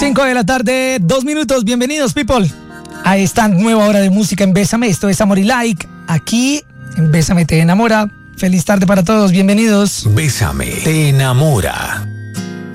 5 de la tarde, 2 minutos. Bienvenidos, people, a esta nueva hora de música en Bésame. Esto es Amor y Like, aquí en Bésame te enamora. Feliz tarde para todos, bienvenidos. Bésame te enamora.